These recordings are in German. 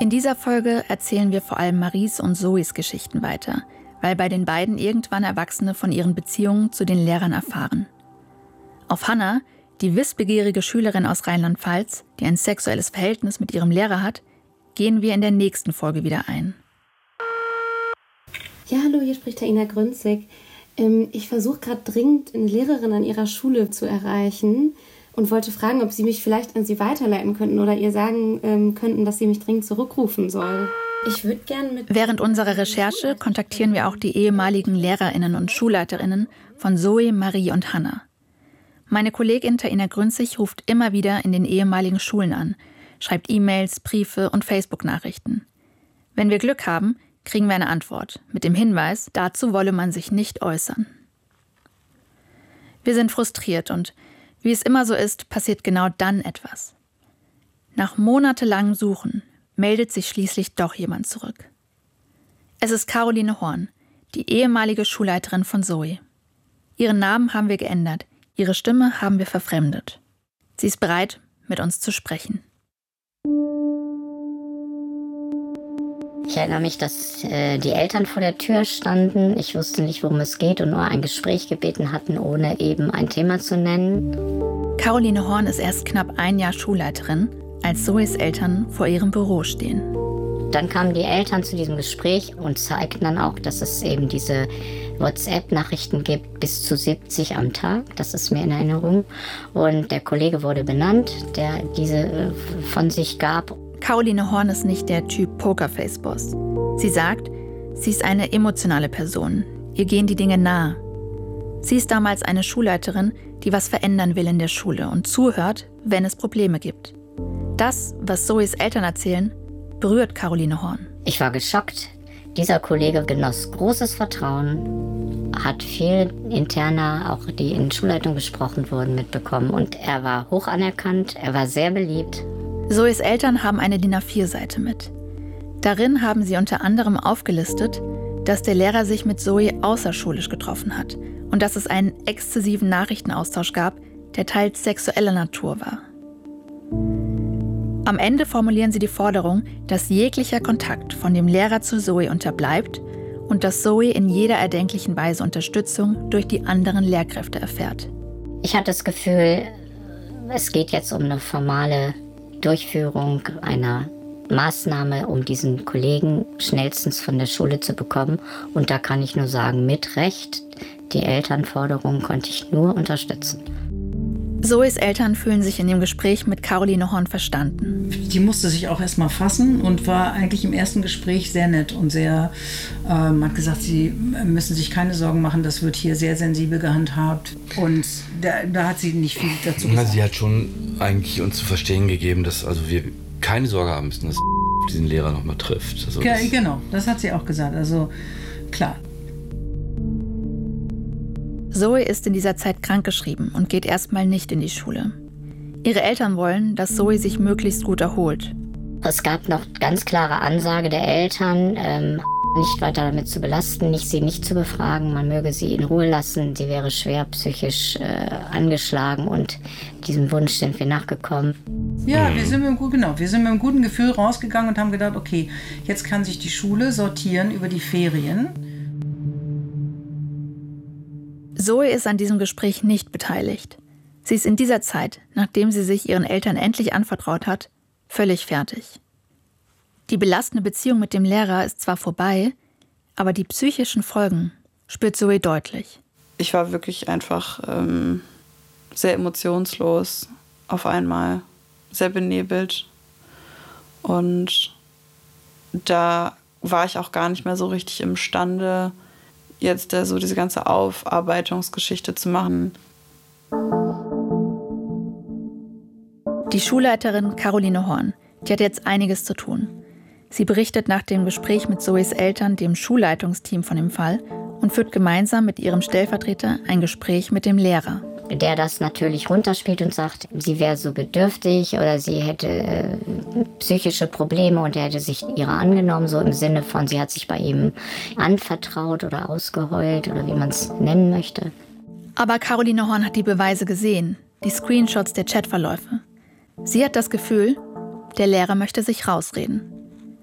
In dieser Folge erzählen wir vor allem Maries und Zoes Geschichten weiter, weil bei den beiden irgendwann Erwachsene von ihren Beziehungen zu den Lehrern erfahren. Auf Hannah, die wissbegierige Schülerin aus Rheinland-Pfalz, die ein sexuelles Verhältnis mit ihrem Lehrer hat, gehen wir in der nächsten Folge wieder ein. Ja, hallo, hier spricht Ina Grünzig. Ich versuche gerade dringend eine Lehrerin an ihrer Schule zu erreichen und wollte fragen, ob Sie mich vielleicht an Sie weiterleiten könnten oder ihr sagen könnten, dass sie mich dringend zurückrufen soll. Ich würde gerne Während unserer Recherche kontaktieren wir auch die ehemaligen LehrerInnen und SchulleiterInnen von Zoe, Marie und Hannah. Meine Kollegin Ina Grünzig ruft immer wieder in den ehemaligen Schulen an, schreibt E-Mails, Briefe und Facebook-Nachrichten. Wenn wir Glück haben, kriegen wir eine Antwort mit dem Hinweis, dazu wolle man sich nicht äußern. Wir sind frustriert und wie es immer so ist, passiert genau dann etwas. Nach monatelangem Suchen meldet sich schließlich doch jemand zurück. Es ist Caroline Horn, die ehemalige Schulleiterin von Zoe. Ihren Namen haben wir geändert, ihre Stimme haben wir verfremdet. Sie ist bereit, mit uns zu sprechen. Ich erinnere mich, dass die Eltern vor der Tür standen. Ich wusste nicht, worum es geht und nur ein Gespräch gebeten hatten, ohne eben ein Thema zu nennen. Caroline Horn ist erst knapp ein Jahr Schulleiterin, als Zoes Eltern vor ihrem Büro stehen. Dann kamen die Eltern zu diesem Gespräch und zeigten dann auch, dass es eben diese WhatsApp-Nachrichten gibt, bis zu 70 am Tag. Das ist mir in Erinnerung. Und der Kollege wurde benannt, der diese von sich gab. Caroline Horn ist nicht der Typ Pokerface-Boss. Sie sagt, sie ist eine emotionale Person. Ihr gehen die Dinge nahe. Sie ist damals eine Schulleiterin, die was verändern will in der Schule und zuhört, wenn es Probleme gibt. Das, was Zoes Eltern erzählen, berührt Caroline Horn. Ich war geschockt. Dieser Kollege genoss großes Vertrauen, hat viel interner, auch die in Schulleitung besprochen wurden, mitbekommen. Und er war hoch anerkannt, er war sehr beliebt. Zoes Eltern haben eine DIN A4-Seite mit. Darin haben sie unter anderem aufgelistet, dass der Lehrer sich mit Zoe außerschulisch getroffen hat und dass es einen exzessiven Nachrichtenaustausch gab, der teils sexueller Natur war. Am Ende formulieren sie die Forderung, dass jeglicher Kontakt von dem Lehrer zu Zoe unterbleibt und dass Zoe in jeder erdenklichen Weise Unterstützung durch die anderen Lehrkräfte erfährt. Ich hatte das Gefühl, es geht jetzt um eine formale Durchführung einer Maßnahme, um diesen Kollegen schnellstens von der Schule zu bekommen. Und da kann ich nur sagen, mit Recht, die Elternforderung konnte ich nur unterstützen. Zoes Eltern fühlen sich in dem Gespräch mit Caroline Horn verstanden. Die musste sich auch erstmal fassen und war eigentlich im ersten Gespräch sehr nett und sehr, hat gesagt, sie müssen sich keine Sorgen machen, das wird hier sehr sensibel gehandhabt. Und da hat sie nicht viel dazu gesagt. Sie hat schon eigentlich uns zu verstehen gegeben, dass also wir keine Sorge haben müssen, dass diesen Lehrer nochmal trifft. Also ja, genau, das hat sie auch gesagt. Also klar. Zoe ist in dieser Zeit krankgeschrieben und geht erstmal nicht in die Schule. Ihre Eltern wollen, dass Zoe sich möglichst gut erholt. Es gab noch ganz klare Ansage der Eltern, nicht weiter damit zu belasten, sie nicht zu befragen, man möge sie in Ruhe lassen, sie wäre schwer psychisch angeschlagen und diesem Wunsch sind wir nachgekommen. Ja, wir sind mit einem guten Gefühl rausgegangen und haben gedacht, okay, jetzt kann sich die Schule sortieren über die Ferien. Zoe ist an diesem Gespräch nicht beteiligt. Sie ist in dieser Zeit, nachdem sie sich ihren Eltern endlich anvertraut hat, völlig fertig. Die belastende Beziehung mit dem Lehrer ist zwar vorbei, aber die psychischen Folgen spürt Zoe deutlich. Ich war wirklich einfach sehr emotionslos auf einmal, sehr benebelt. Und da war ich auch gar nicht mehr so richtig imstande, jetzt so diese ganze Aufarbeitungsgeschichte zu machen. Die Schulleiterin Caroline Horn, die hat jetzt einiges zu tun. Sie berichtet nach dem Gespräch mit Zoes Eltern dem Schulleitungsteam von dem Fall und führt gemeinsam mit ihrem Stellvertreter ein Gespräch mit dem Lehrer. Der das natürlich runterspielt und sagt, sie wäre so bedürftig oder sie hätte psychische Probleme und er hätte sich ihrer angenommen, so im Sinne von, sie hat sich bei ihm anvertraut oder ausgeheult oder wie man es nennen möchte. Aber Caroline Horn hat die Beweise gesehen, die Screenshots der Chatverläufe. Sie hat das Gefühl, der Lehrer möchte sich rausreden.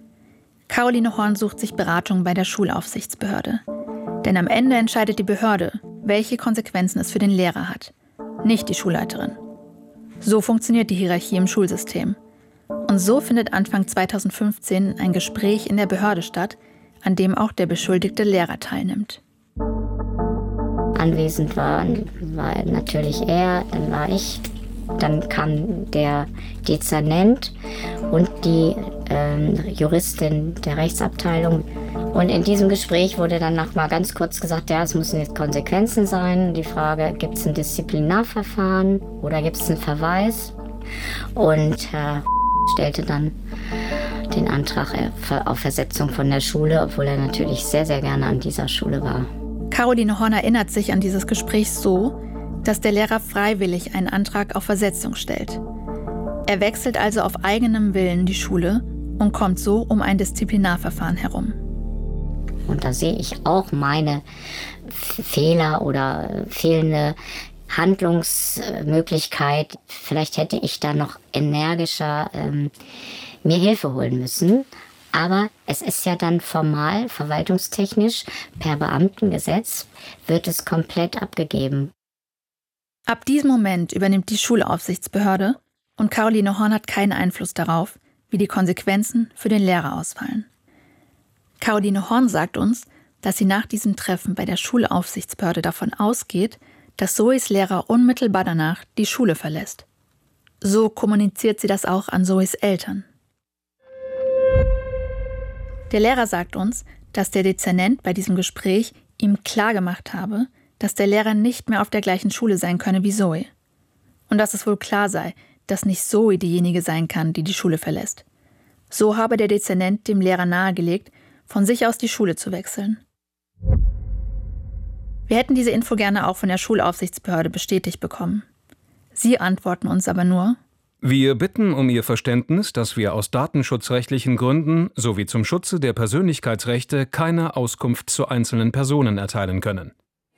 Caroline Horn sucht sich Beratung bei der Schulaufsichtsbehörde. Denn am Ende entscheidet die Behörde, welche Konsequenzen es für den Lehrer hat, nicht die Schulleiterin. So funktioniert die Hierarchie im Schulsystem. Und so findet Anfang 2015 ein Gespräch in der Behörde statt, an dem auch der beschuldigte Lehrer teilnimmt. Anwesend war natürlich er, dann war ich, dann kam der Dezernent und die Juristin der Rechtsabteilung. Und in diesem Gespräch wurde dann noch mal ganz kurz gesagt, ja, es müssen jetzt Konsequenzen sein. Die Frage, gibt es ein Disziplinarverfahren oder gibt es einen Verweis? Und Herr stellte dann den Antrag auf Versetzung von der Schule, obwohl er natürlich sehr, sehr gerne an dieser Schule war. Caroline Horn erinnert sich an dieses Gespräch so, dass der Lehrer freiwillig einen Antrag auf Versetzung stellt. Er wechselt also auf eigenem Willen die Schule und kommt so um ein Disziplinarverfahren herum. Und da sehe ich auch meine Fehler oder fehlende Handlungsmöglichkeit. Vielleicht hätte ich da noch energischer mir Hilfe holen müssen. Aber es ist ja dann formal, verwaltungstechnisch, per Beamtengesetz wird es komplett abgegeben. Ab diesem Moment übernimmt die Schulaufsichtsbehörde und Caroline Horn hat keinen Einfluss darauf, wie die Konsequenzen für den Lehrer ausfallen. Caroline Horn sagt uns, dass sie nach diesem Treffen bei der Schulaufsichtsbehörde davon ausgeht, dass Zoes Lehrer unmittelbar danach die Schule verlässt. So kommuniziert sie das auch an Zoes Eltern. Der Lehrer sagt uns, dass der Dezernent bei diesem Gespräch ihm klargemacht habe, dass der Lehrer nicht mehr auf der gleichen Schule sein könne wie Zoe. Und dass es wohl klar sei, dass nicht Zoe diejenige sein kann, die die Schule verlässt. So habe der Dezernent dem Lehrer nahegelegt, von sich aus die Schule zu wechseln. Wir hätten diese Info gerne auch von der Schulaufsichtsbehörde bestätigt bekommen. Sie antworten uns aber nur: Wir bitten um Ihr Verständnis, dass wir aus datenschutzrechtlichen Gründen sowie zum Schutze der Persönlichkeitsrechte keine Auskunft zu einzelnen Personen erteilen können.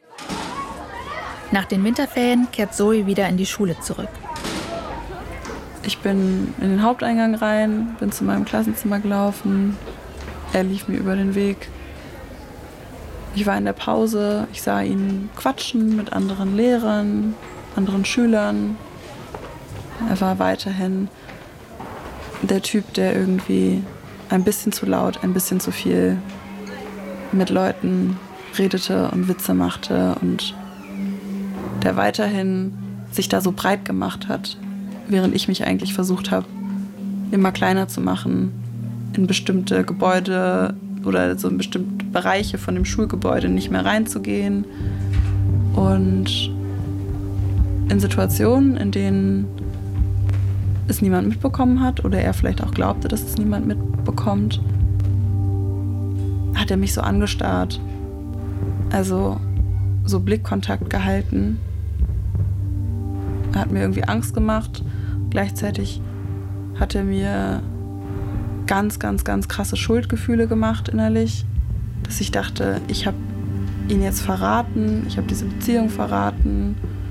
Nach den Winterferien kehrt Zoe wieder in die Schule zurück. Ich bin in den Haupteingang rein, bin zu meinem Klassenzimmer gelaufen. Er lief mir über den Weg. Ich war in der Pause, ich sah ihn quatschen mit anderen Lehrern, anderen Schülern. Er war weiterhin der Typ, der irgendwie ein bisschen zu laut, ein bisschen zu viel mit Leuten redete und Witze machte und der weiterhin sich da so breit gemacht hat, während ich mich eigentlich versucht habe, immer kleiner zu machen, in bestimmte Gebäude oder so in bestimmte Bereiche von dem Schulgebäude nicht mehr reinzugehen. Und in Situationen, in denen es niemand mitbekommen hat oder er vielleicht auch glaubte, dass es niemand mitbekommt, hat er mich so angestarrt. Also so Blickkontakt gehalten. Er hat mir irgendwie Angst gemacht. Gleichzeitig hat er mir ganz, ganz, ganz krasse Schuldgefühle gemacht innerlich. Dass ich dachte, ich habe ihn jetzt verraten, ich habe diese Beziehung verraten.